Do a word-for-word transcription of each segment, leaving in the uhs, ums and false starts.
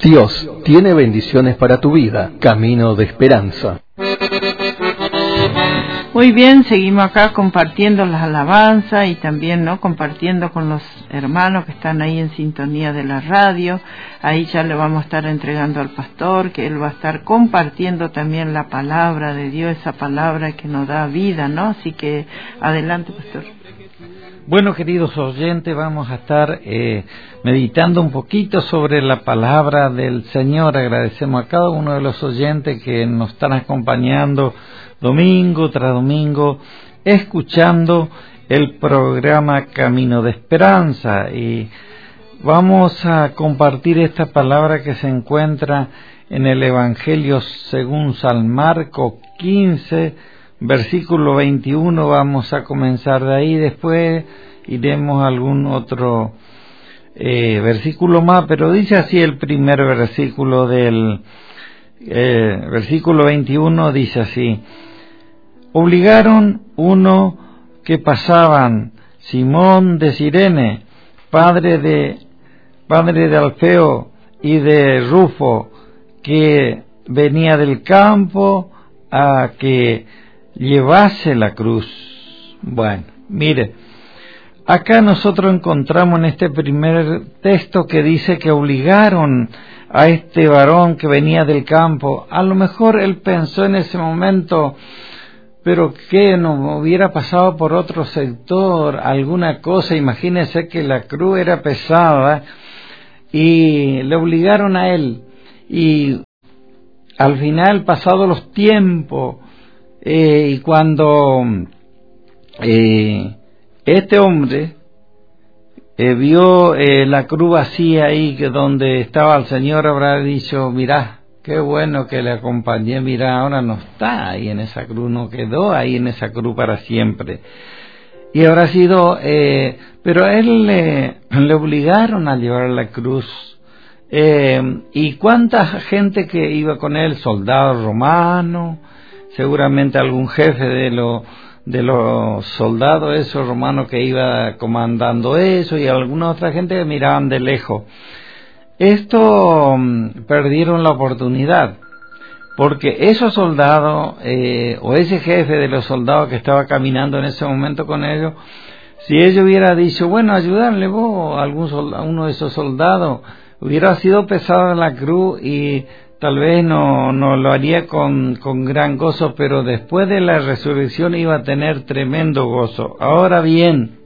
Dios tiene bendiciones para tu vida. Camino de Esperanza. Muy bien, seguimos acá compartiendo las alabanzas y también no compartiendo con los hermanos que están ahí en sintonía de la radio. Ahí ya le vamos a estar entregando al pastor, que él va a estar compartiendo también la palabra de Dios, esa palabra que nos da vida, ¿no? Así que adelante, pastor. Bueno, queridos oyentes, vamos a estar eh, meditando un poquito sobre la palabra del Señor. Agradecemos a cada uno de los oyentes que nos están acompañando domingo tras domingo, escuchando el programa Camino de Esperanza. Y vamos a compartir esta palabra que se encuentra en el Evangelio según San Marcos quince, versículo veintiuno. Vamos a comenzar de ahí, después iremos a algún otro eh, versículo más, pero dice así el primer versículo del eh, versículo veintiuno, dice así: obligaron uno que pasaban, Simón de Cirene, padre de padre de Alfeo y de Rufo, que venía del campo, a que llevase la cruz. Bueno, mire, acá nosotros encontramos en este primer texto que dice que obligaron a este varón que venía del campo. A lo mejor él pensó en ese momento, pero que no hubiera pasado por otro sector, alguna cosa. Imagínese que la cruz era pesada y le obligaron a él. Y al final, pasados los tiempos, Eh, y cuando eh, este hombre eh, vio eh, la cruz vacía ahí, que donde estaba el Señor, habrá dicho: mirá, qué bueno que le acompañé, mirá, ahora no está ahí en esa cruz, no quedó ahí en esa cruz para siempre. Y habrá sido, eh, pero a él le, le obligaron a llevar la cruz. Eh, ¿Y cuánta gente que iba con él? Soldados romanos, seguramente algún jefe de los de los soldados esos romanos que iba comandando eso, y alguna otra gente que miraban de lejos. Esto um, perdieron la oportunidad, porque esos soldados eh, o ese jefe de los soldados que estaba caminando en ese momento con ellos, si ellos hubiera dicho: bueno, ayudarle vos a algún soldado, a uno de esos soldados, hubiera sido pesado en la cruz y tal vez no, no lo haría con, con gran gozo, pero después de la resurrección iba a tener tremendo gozo. Ahora bien,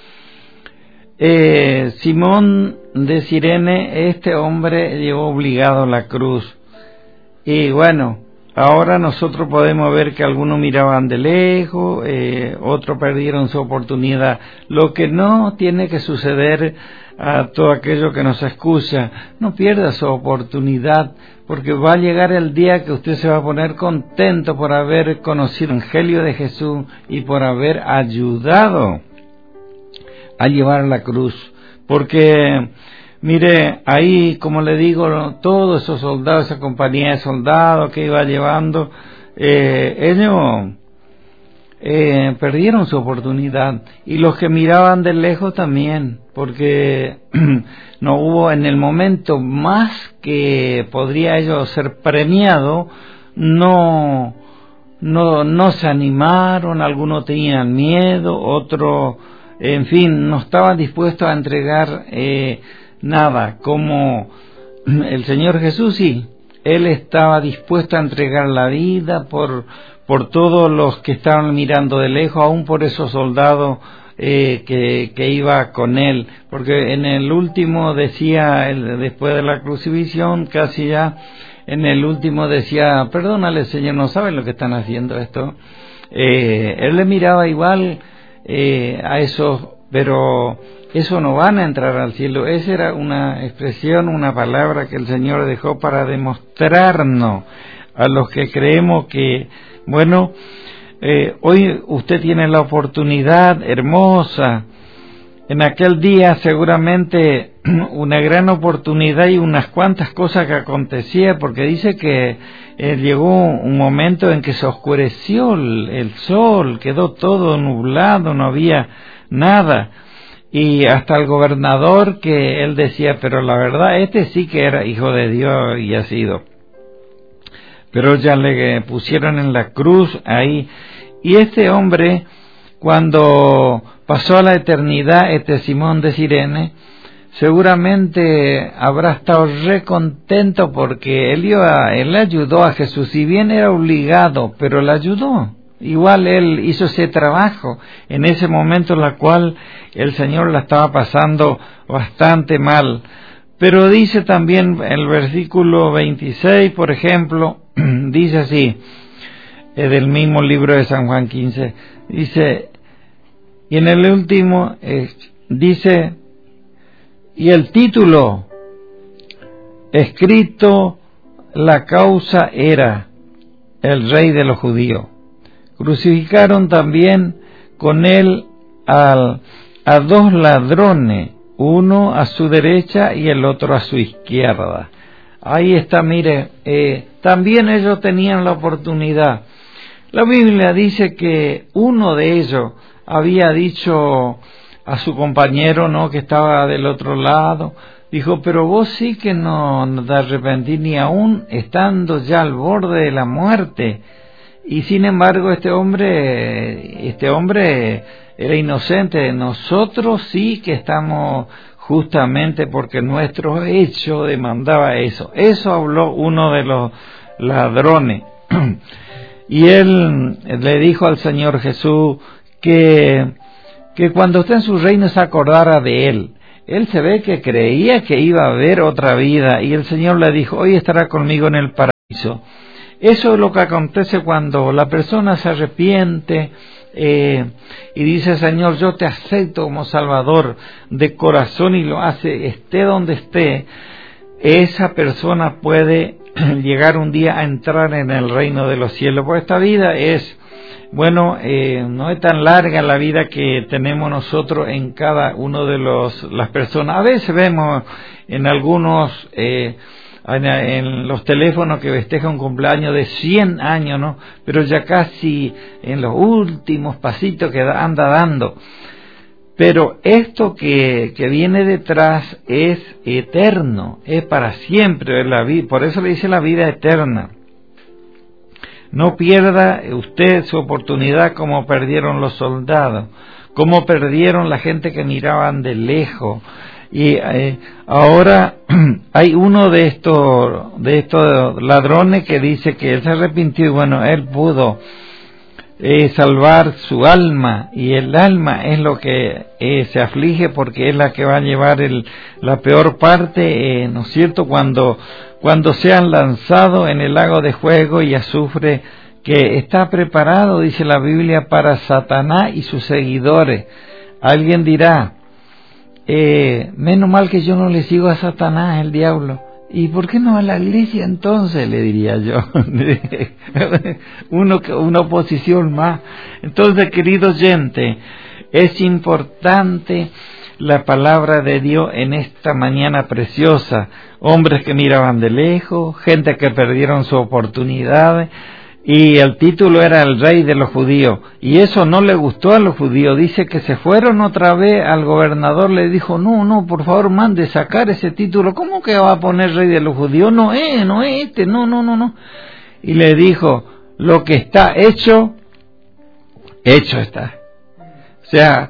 eh, Simón de Cirene, este hombre llevó obligado la cruz. Y bueno, ahora nosotros podemos ver que algunos miraban de lejos, eh, otros perdieron su oportunidad. Lo que no tiene que suceder a todo aquello que nos escucha: no pierda su oportunidad, porque va a llegar el día que usted se va a poner contento por haber conocido el Evangelio de Jesús y por haber ayudado a llevar la cruz. Porque mire, ahí, como le digo, todos esos soldados, esa compañía de soldados que iba llevando, eh, ellos eh, perdieron su oportunidad, y los que miraban de lejos también, porque no hubo en el momento más que podría ellos ser premiado, no, no, no se animaron, algunos tenían miedo, otros, en fin, no estaban dispuestos a entregar eh, nada, como el Señor Jesús. Sí, Él estaba dispuesto a entregar la vida por, por todos los que estaban mirando de lejos, aún por esos soldados eh, que, que iba con Él, porque en el último decía, el, después de la crucifixión, casi ya, en el último decía: perdónale, Señor, no saben lo que están haciendo esto. Eh, él le miraba igual eh, a esos, pero eso no van a entrar al cielo. Esa era una expresión, una palabra que el Señor dejó para demostrarnos a los que creemos que, bueno, eh, hoy usted tiene la oportunidad hermosa. En aquel día seguramente una gran oportunidad y unas cuantas cosas que acontecían, porque dice que eh, llegó un momento en que se oscureció el, el sol, quedó todo nublado, no había nada. y hasta el gobernador, que él decía, pero la verdad, este sí que era hijo de Dios y ha sido. Pero ya le pusieron en la cruz ahí. Y este hombre, cuando pasó a la eternidad, este Simón de Cirene, seguramente habrá estado re contento porque él, iba, él ayudó a Jesús, si bien era obligado, pero le ayudó. Igual él hizo ese trabajo en ese momento en el cual el Señor la estaba pasando bastante mal. Pero dice también el versículo veintiséis, por ejemplo, dice así, es del mismo libro de San Juan quince, dice, y en el último eh, dice, y el título escrito, la causa era el Rey de los Judíos. Crucificaron también con él al, a dos ladrones, uno a su derecha y el otro a su izquierda. Ahí está, mire, eh, también ellos tenían la oportunidad. La Biblia dice que uno de ellos había dicho a su compañero, ¿no?, que estaba del otro lado, dijo, pero vos sí que no, no te arrepentís ni aún estando ya al borde de la muerte. Y sin embargo este hombre, este hombre era inocente. Nosotros sí que estamos justamente porque nuestro hecho demandaba eso. Eso habló uno de los ladrones. Y él le dijo al Señor Jesús que, que cuando esté en su reino se acordara de él. Él se ve que creía que iba a haber otra vida y el Señor le dijo, hoy estará conmigo en el paraíso. Eso es lo que acontece cuando la persona se arrepiente eh, y dice, Señor, yo te acepto como Salvador de corazón, y lo hace, esté donde esté. Esa persona puede llegar un día a entrar en el reino de los cielos. Porque esta vida es, bueno, eh, no es tan larga la vida que tenemos nosotros en cada uno de los las personas. A veces vemos en algunos eh, en los teléfonos que festeja un cumpleaños de cien años, ¿no? Pero ya casi en los últimos pasitos que anda dando. Pero esto que, que viene detrás es eterno, es para siempre, es la vida. Por eso le dice la vida eterna. No pierda usted su oportunidad como perdieron los soldados, como perdieron la gente que miraban de lejos. Y eh, ahora hay uno de estos de estos ladrones que dice que él se arrepintió y bueno, él pudo eh, salvar su alma, y el alma es lo que eh, se aflige porque es la que va a llevar el, la peor parte, eh, ¿no es cierto?, cuando, cuando sean lanzados en el lago de fuego y azufre, que está preparado, dice la Biblia, para Satanás y sus seguidores. Alguien dirá, Eh, menos mal que yo no le sigo a Satanás, el diablo. ¿Y por qué no a la iglesia entonces? Le diría yo. Uno, una oposición más. Entonces, querido oyente, es importante la palabra de Dios en esta mañana preciosa. Hombres que miraban de lejos, gente que perdieron su oportunidad. Y el título era el Rey de los Judíos, y eso no le gustó a los judíos. Dice que se fueron otra vez al gobernador, le dijo, no, no, por favor, mande sacar ese título. ¿Cómo que va a poner Rey de los Judíos? No es, no es este, no, no, no, no. Y le dijo, lo que está hecho, hecho está. O sea,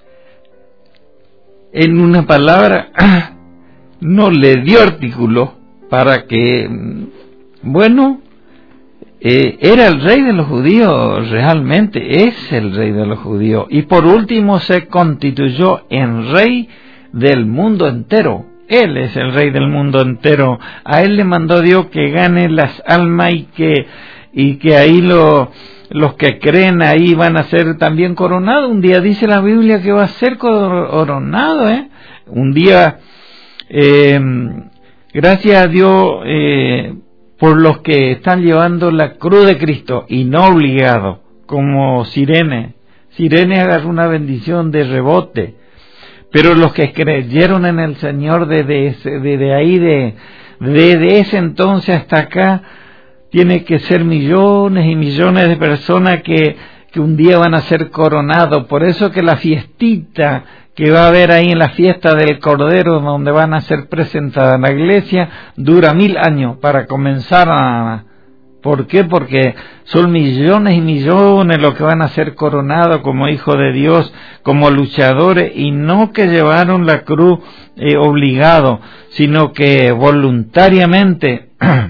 en una palabra, no le dio artículo para que, bueno, Eh, era el rey de los judíos, realmente es el rey de los judíos, y por último se constituyó en rey del mundo entero. Él es el rey del mundo entero. A él le mandó Dios que gane las almas y que y que ahí lo, los que creen ahí van a ser también coronados. Un día dice la Biblia que va a ser coronado, ¿eh? Un día, eh, gracias a Dios, eh, por los que están llevando la cruz de Cristo y no obligados, como Cirene. Cirene agarró una bendición de rebote, pero los que creyeron en el Señor desde de, de, de ahí, de, de, de ese entonces hasta acá, tiene que ser millones y millones de personas que, que un día van a ser coronados. Por eso que la fiestita que va a haber ahí en la fiesta del Cordero, donde van a ser presentadas en la iglesia, dura mil años para comenzar a... ¿Por qué? Porque son millones y millones los que van a ser coronados como hijos de Dios, como luchadores, y no que llevaron la cruz eh, obligado, sino que voluntariamente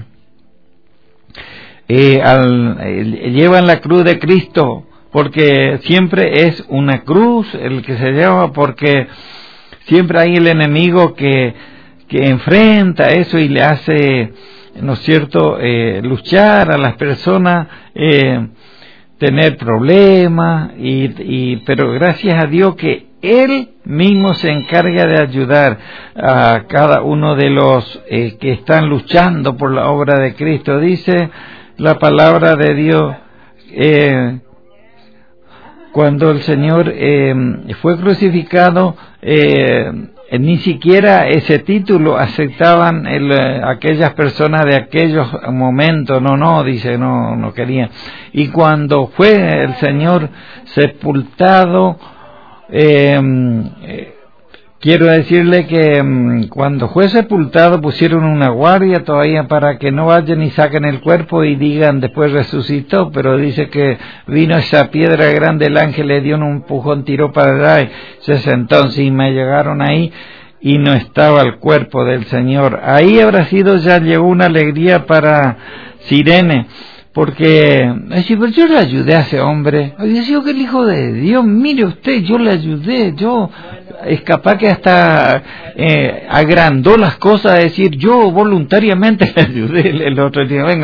eh, al, eh, llevan la cruz de Cristo, porque siempre es una cruz el que se lleva, porque siempre hay el enemigo que, que enfrenta eso y le hace... ¿no es cierto?, eh, luchar a las personas, eh, tener problemas, y, y, pero gracias a Dios que Él mismo se encarga de ayudar a cada uno de los eh, que están luchando por la obra de Cristo. Dice la palabra de Dios, eh, cuando el Señor eh, fue crucificado, eh, ni siquiera ese título aceptaban el, aquellas personas de aquellos momentos, no, no, dice, no, no querían. Y cuando fue el Señor sepultado, eh, eh, quiero decirle que um, cuando fue sepultado pusieron una guardia todavía para que no vayan y saquen el cuerpo y digan después resucitó, pero dice que vino esa piedra grande, el ángel le dio un empujón, tiró para allá y se sentó encima, y llegaron ahí y no estaba el cuerpo del Señor. Ahí habrá sido, ya llegó una alegría para Cirene, porque decía, pero yo le ayudé a ese hombre, decía que el Hijo de Dios, mire usted, yo le ayudé, yo, es capaz que hasta eh, agrandó las cosas, a decir, yo voluntariamente le ayudé. El otro día, venga,